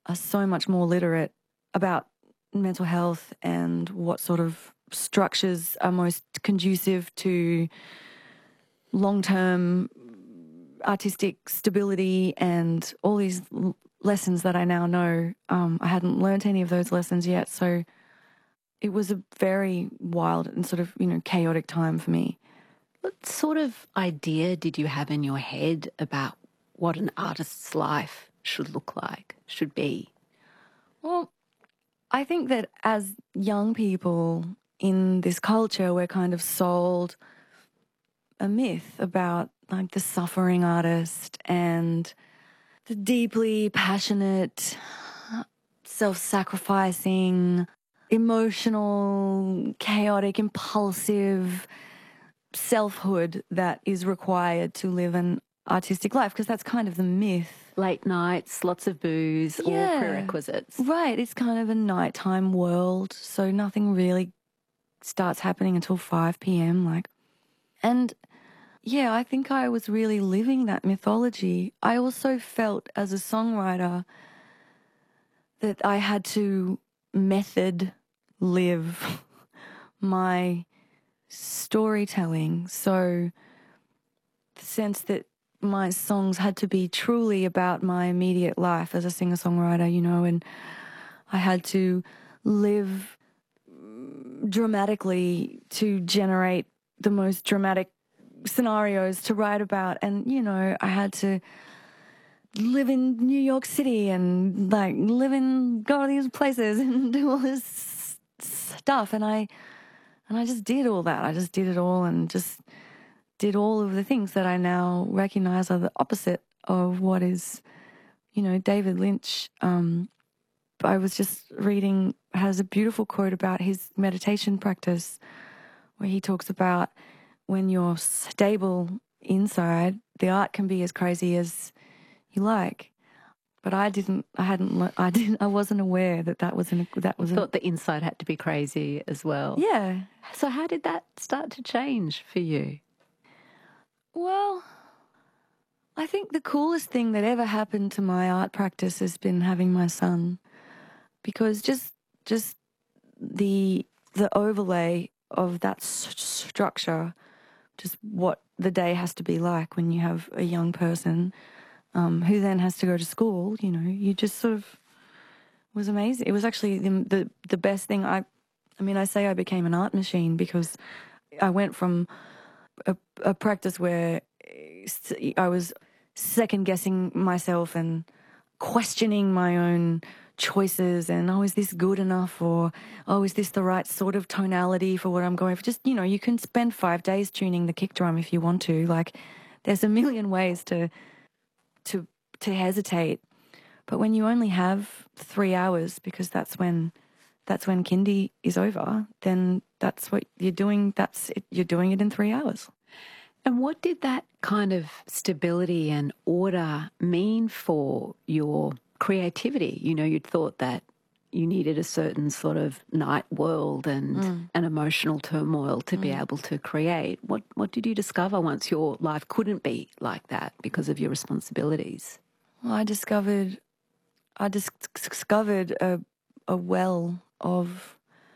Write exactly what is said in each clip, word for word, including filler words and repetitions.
are so much more literate about mental health and what sort of structures are most conducive to long-term artistic stability and all these l- lessons that I now know. Um, I hadn't learnt any of those lessons yet, so it was a very wild and sort of, you know, chaotic time for me. What sort of idea did you have in your head about what an artist's life should look like, should be? Well, I think that as young people in this culture, we're kind of sold a myth about like the suffering artist and the deeply passionate, self-sacrificing, emotional, chaotic, impulsive selfhood that is required to live an artistic life, because that's kind of the myth. Late nights, lots of booze, Yeah. all prerequisites. Right, it's kind of a nighttime world, so nothing really starts happening until five p.m. like. And yeah, I think I was really living that mythology. I also felt as a songwriter that I had to method live my storytelling. So the sense that my songs had to be truly about my immediate life as a singer-songwriter, you know, and I had to live dramatically to generate the most dramatic scenarios to write about. And, you know, I had to live in New York City and like live in, go to these places and do all this stuff. And I, and I just did all that. I just did it all and just did all of the things that I now recognize are the opposite of what is, you know, David Lynch. Um, I was just reading, has a beautiful quote about his meditation practice where he talks about when you're stable inside, the art can be as crazy as you like. But I didn't, I hadn't, le- I didn't, I wasn't aware that that was, an, that was You an, thought the inside had to be crazy as well. yeah. So how did that start to change for you? Well, I think the coolest thing that ever happened to my art practice has been having my son, because just, just the, the overlay of that s- structure, just what the day has to be like when you have a young person um, who then has to go to school, you know, you just sort of was amazing. It was actually the, the, the best thing. I, I mean, I say I became an art machine because I went from a, a practice where I was second guessing myself and questioning my own choices and, oh, is this good enough? Or, oh, is this the right sort of tonality for what I'm going for? Just, you know, you can spend five days tuning the kick drum if you want to. Like, there's a million ways to, to, to hesitate. But when you only have three hours, because that's when, that's when kindy is over, then that's what you're doing. That's it. You're doing it in three hours. And what did that kind of stability and order mean for your creativity? You know, you'd thought that you needed a certain sort of night world and mm. an emotional turmoil to mm. be able to create. What what did you discover once your life couldn't be like that because of your responsibilities? Well, I discovered, I dis- discovered a a well of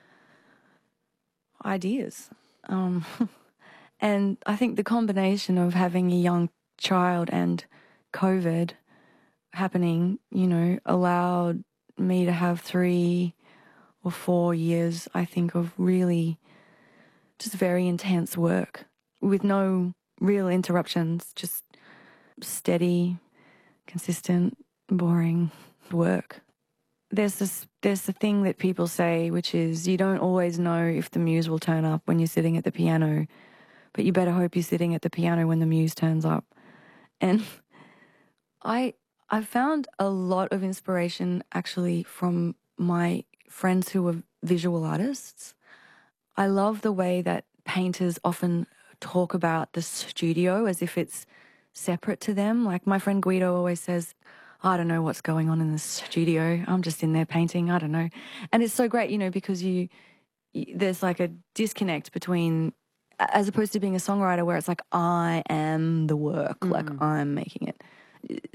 ideas. Um, and I think the combination of having a young child and COVID happening, you know, allowed me to have three or four years, I think, of really just very intense work with no real interruptions, just steady, consistent, boring work. There's this, there's the thing that people say, which is you don't always know if the muse will turn up when you're sitting at the piano, but you better hope you're sitting at the piano when the muse turns up. And I I found a lot of inspiration actually from my friends who were visual artists. I love the way that painters often talk about the studio as if it's separate to them. Like my friend Guido always says, I don't know what's going on in the studio. I'm just in there painting. I don't know. And it's so great, you know, because you, you there's like a disconnect between, as opposed to being a songwriter where it's like, I am the work, mm. like I'm making it.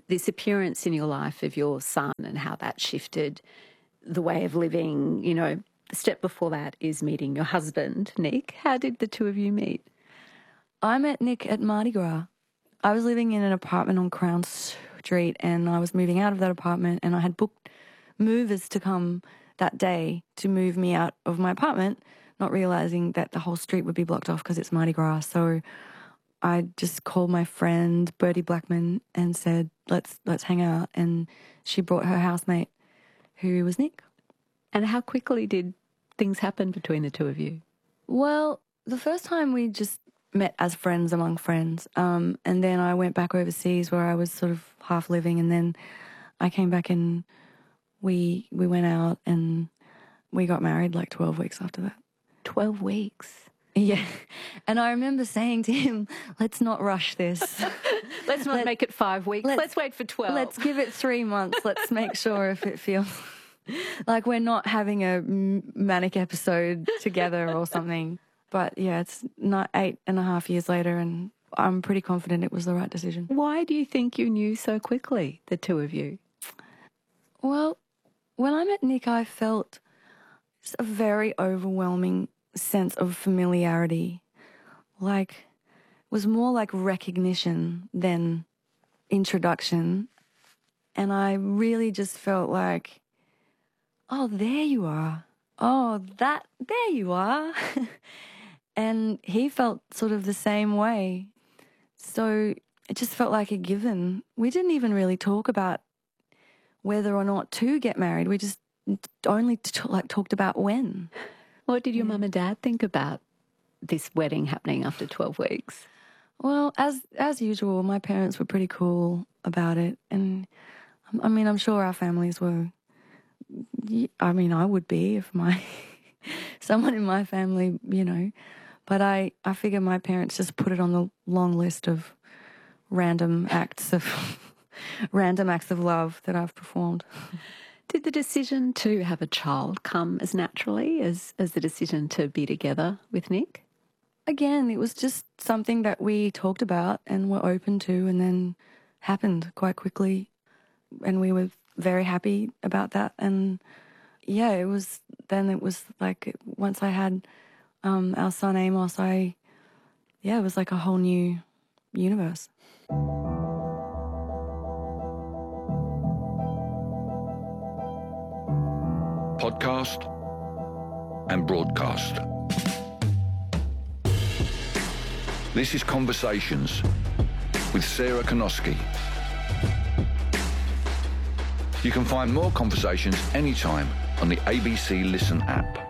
this appearance in your life of your son and how that shifted the way of living, you know, the step before that is meeting your husband, Nick. How did the two of you meet? I met Nick at Mardi Gras. I was living in an apartment on Crown Street and I was moving out of that apartment and I had booked movers to come that day to move me out of my apartment, not realising that the whole street would be blocked off because it's Mardi Gras. So I just called my friend Bertie Blackman and said, let's let's hang out. And she brought her housemate, who was Nick. And how quickly did things happen between the two of you? Well, the first time we just met as friends among friends. Um, and then I went back overseas where I was sort of half living. And then I came back and we we went out and we got married like twelve weeks after that. twelve weeks? Yeah. And I remember saying to him, let's not rush this. Let's not Let, make it five weeks. Let's, let's wait for twelve. Let's give it three months. Let's make sure if it feels like we're not having a manic episode together or something. But yeah, it's not eight and a half years later and I'm pretty confident it was the right decision. Why do you think you knew so quickly, the two of you? Well, when I met Nick, I felt a very overwhelming sense of familiarity. Like, it was more like recognition than introduction. And I really just felt like, oh, there you are. Oh, that, there you are. And he felt sort of the same way. So it just felt like a given. We didn't even really talk about whether or not to get married. We just only t- like talked about when. What did your yeah. mum and dad think about this wedding happening after twelve weeks? Well, as as usual, my parents were pretty cool about it. And I mean, I'm sure our families were. I mean, I would be if my someone in my family, you know. But I, I figure my parents just put it on the long list of random acts of random acts of love that I've performed. Did the decision to have a child come as naturally as, as the decision to be together with Nick? Again, it was just something that we talked about and were open to and then happened quite quickly. And we were very happy about that. And yeah, it was, then it was like once I had um, our son Amos, I, yeah, it was like a whole new universe. Podcast and broadcast. This is Conversations with Sarah Konoski. You can find more conversations anytime on the A B C Listen app.